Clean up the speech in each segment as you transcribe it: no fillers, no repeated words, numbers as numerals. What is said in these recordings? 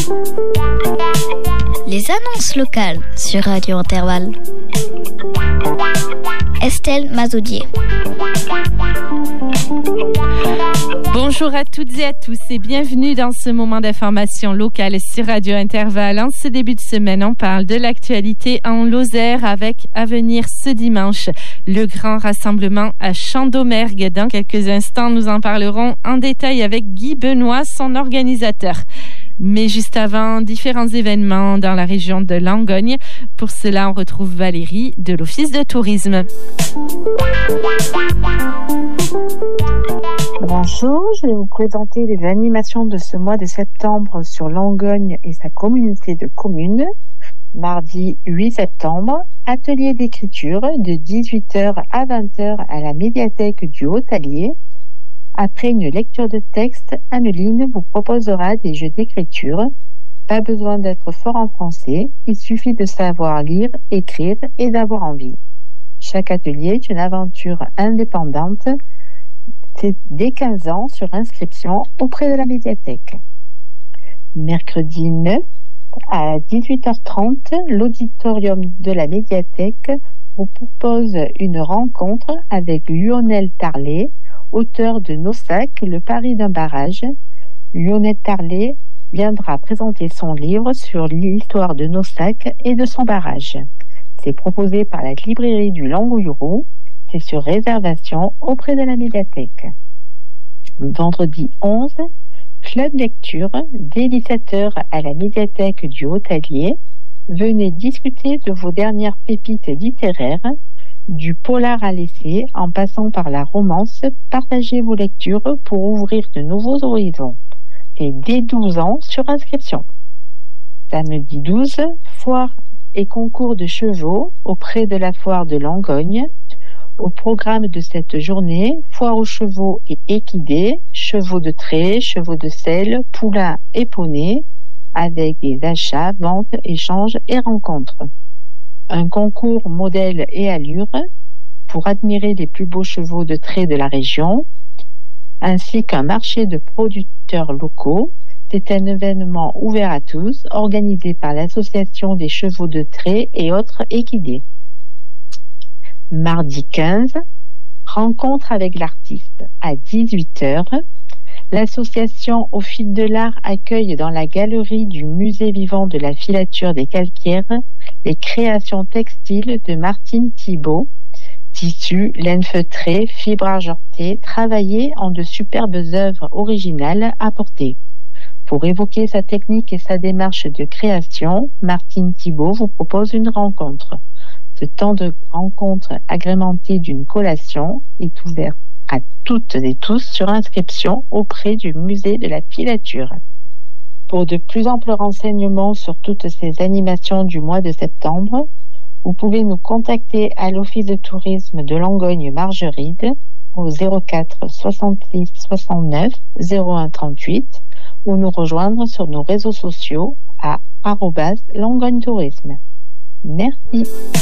Les annonces locales sur Radio Intervalle. Estelle Mazoudier. Bonjour à toutes et à tous et bienvenue dans ce moment d'information locale sur Radio Intervalle. En ce début de semaine, on parle de l'actualité en Lozère avec à venir ce dimanche le grand rassemblement à Champ-d'Aumergue. Dans quelques instants, nous en parlerons en détail avec Guy Benoît, son organisateur. Mais juste avant, différents événements dans la région de Langogne. Pour cela, on retrouve Valérie de l'Office de tourisme. Bonjour, je vais vous présenter les animations de ce mois de septembre sur Langogne et sa communauté de communes. Mardi 8 septembre, atelier d'écriture de 18h à 20h à la médiathèque du Haut-Allier. Après une lecture de texte, Anneline vous proposera des jeux d'écriture. Pas besoin d'être fort en français, il suffit de savoir lire, écrire et d'avoir envie. Chaque atelier est une aventure indépendante. C'est dès 15 ans sur inscription auprès de la médiathèque. Mercredi 9 à 18h30, l'auditorium de la médiathèque vous propose une rencontre avec Lionel Tarlet, auteur de Nossac, le pari d'un barrage. Lionel Tarlet viendra présenter son livre sur l'histoire de Nossac et de son barrage. C'est proposé par la librairie du Langouillou. C'est sur réservation auprès de la médiathèque. Vendredi 11, club lecture, dès 17h à la médiathèque du Haut-Allier. Venez discuter de vos dernières pépites littéraires, du polar à l'essai en passant par la romance. Partagez vos lectures pour ouvrir de nouveaux horizons. Et dès 12 ans sur inscription. Samedi 12, foire et concours de chevaux auprès de la foire de Langogne. Au programme de cette journée, foire aux chevaux et équidés, chevaux de trait, chevaux de selle, poulains et poneys, avec des achats, ventes, échanges et rencontres. Un concours modèle et allure pour admirer les plus beaux chevaux de trait de la région, ainsi qu'un marché de producteurs locaux. C'est un événement ouvert à tous, organisé par l'Association des chevaux de trait et autres équidés. Mardi 15, rencontre avec l'artiste à 18h. L'association Au fil de l'art accueille dans la galerie du musée vivant de la filature des calcaires les créations textiles de Martine Thibault, tissus, laine feutrée, fibres argentées, travaillées en de superbes œuvres originales à porter. Pour évoquer sa technique et sa démarche de création, Martine Thibault vous propose une rencontre. Ce temps de rencontre agrémenté d'une collation est ouvert à toutes et tous sur inscription auprès du musée de la filature. Pour de plus amples renseignements sur toutes ces animations du mois de septembre, vous pouvez nous contacter à l'Office de tourisme de Langogne-Margeride au 04 66 69 01 38 ou nous rejoindre sur nos réseaux sociaux à @Langogne Tourisme. Merci.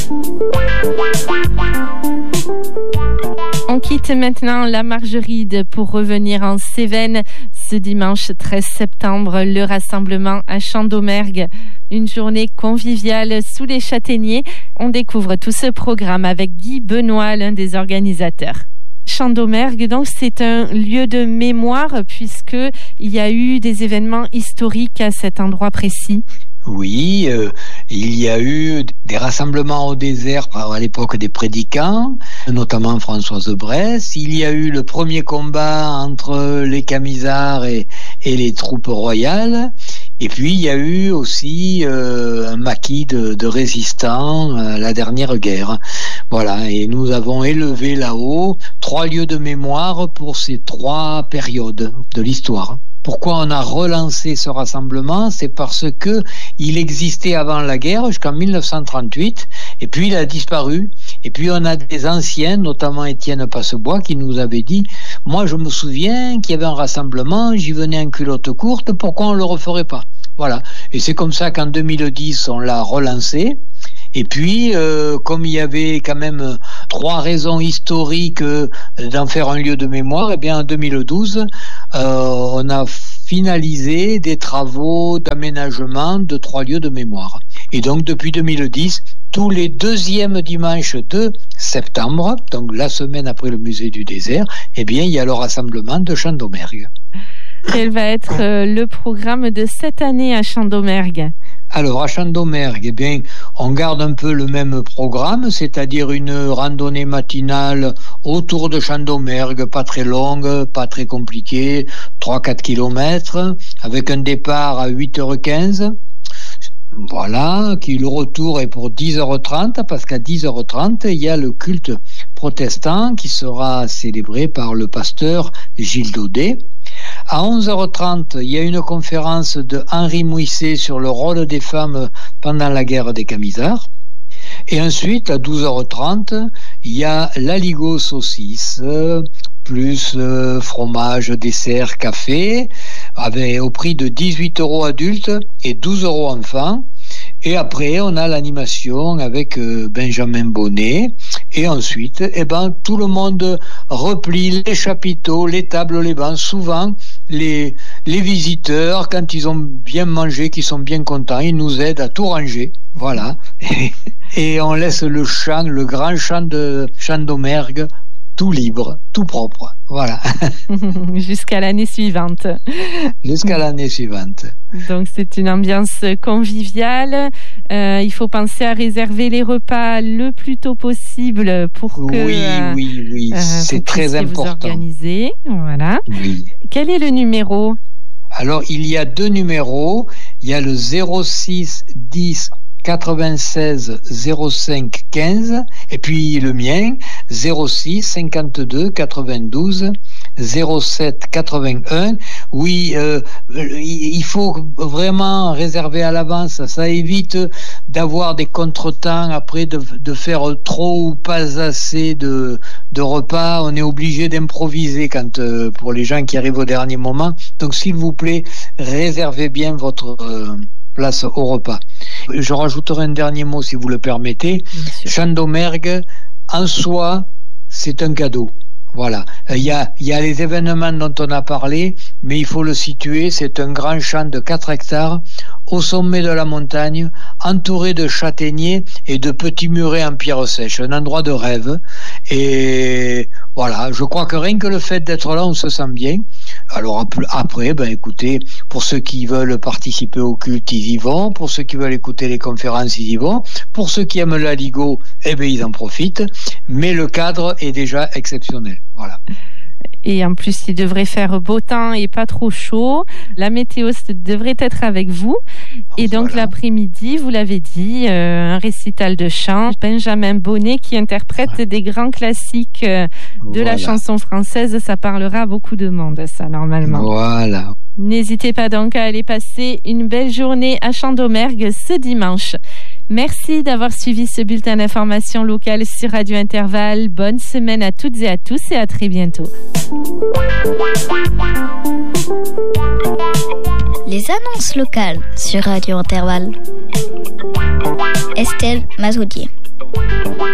On quitte maintenant la Margeride pour revenir en Cévennes. Ce dimanche 13 septembre, le rassemblement à Champ-d'Aumergue. Une journée conviviale sous les châtaigniers. On découvre tout ce programme avec Guy Benoît, l'un des organisateurs. Champ-d'Aumergue, donc, c'est un lieu de mémoire puisque il y a eu des événements historiques à cet endroit précis. Oui, il y a eu des rassemblements au désert à l'époque des prédicants, notamment François de Bresse. Il y a eu le premier combat entre les Camisards et les troupes royales. Et puis il y a eu aussi un maquis de résistants à la dernière guerre. Voilà, et nous avons élevé là-haut 3 lieux de mémoire pour ces 3 périodes de l'histoire. Pourquoi on a relancé ce rassemblement? C'est parce que il existait avant la guerre jusqu'en 1938 et puis il a disparu. Et puis on a des anciens, notamment Étienne Passebois, qui nous avait dit « Moi je me souviens qu'il y avait un rassemblement, j'y venais en culotte courte, pourquoi on le referait pas ?» Voilà. Et c'est comme ça qu'en 2010 on l'a relancé. Et puis, comme il y avait quand même 3 raisons historiques d'en faire un lieu de mémoire, eh bien en 2012, on a finaliser des travaux d'aménagement de 3 lieux de mémoire. Et donc depuis 2010, tous les deuxièmes dimanches de septembre, donc la semaine après le musée du désert, eh bien, il y a le rassemblement de Chant-d'Omergue. Quel va être le programme de cette année à Chant-d'Omergue ? Alors, à Chant-d'Omergue, eh bien, on garde un peu le même programme, c'est-à-dire une randonnée matinale autour de Chant-d'Omergue, pas très longue, pas très compliquée, 3-4 kilomètres, avec un départ à 8h15. Voilà, qui le retour est pour 10h30, parce qu'à 10h30, il y a le culte protestant qui sera célébré par le pasteur Gilles Daudet. À 11h30, il y a une conférence de Henri Mouisset sur le rôle des femmes pendant la guerre des Camisards. Et ensuite, à 12h30, il y a l'Aligot saucisse, plus fromage, dessert, café, au prix de 18 € adultes et 12 € enfants. Et après, on a l'animation avec Benjamin Bonnet. Et ensuite, tout le monde replie les chapiteaux, les tables, les bancs. Souvent, les visiteurs, quand ils ont bien mangé, qu'ils sont bien contents, ils nous aident à tout ranger. Voilà. Et on laisse le grand champ de Chant-d'Omergue tout libre, tout propre. Voilà. Jusqu'à l'année suivante. Jusqu'à l'année suivante. Donc c'est une ambiance conviviale. Il faut penser à réserver les repas le plus tôt possible pour que oui. C'est très important. Vous organiser. Voilà. Oui. Quel est le numéro ? Alors il y a 2 numéros. Il y a le 06 10 96 05 15 et puis le mien 06 52 92 07 81. Oui, il faut vraiment réserver à l'avance. Ça évite d'avoir des contretemps après, de faire trop ou pas assez de repas. On est obligé d'improviser quand pour les gens qui arrivent au dernier moment. Donc s'il vous plaît, réservez bien votre place au repas. Je rajouterai un dernier mot si vous le permettez. Chant-d'Omergue, en soi, c'est un cadeau. Voilà. Il y a les événements dont on a parlé, mais il faut le situer. C'est un grand champ de 4 hectares au sommet de la montagne, entouré de châtaigniers et de petits murets en pierre sèche. Un endroit de rêve. Et voilà, je crois que rien que le fait d'être là, on se sent bien. Alors après, écoutez, pour ceux qui veulent participer au culte, ils y vont. Pour ceux qui veulent écouter les conférences, ils y vont. Pour ceux qui aiment l'Aligot, ils en profitent. Mais le cadre est déjà exceptionnel. Voilà. Et en plus, il devrait faire beau temps et pas trop chaud. La météo devrait être avec vous. Et donc, l'après-midi, vous l'avez dit, un récital de chant. Benjamin Bonnet qui interprète des grands classiques de la chanson française. Ça parlera à beaucoup de monde, ça, normalement. Voilà. N'hésitez pas donc à aller passer une belle journée à Chant-d'Omergue ce dimanche. Merci d'avoir suivi ce bulletin d'information locale sur Radio Intervalle. Bonne semaine à toutes et à tous et à très bientôt. Les annonces locales sur Radio Intervalle. Estelle Mazoudier.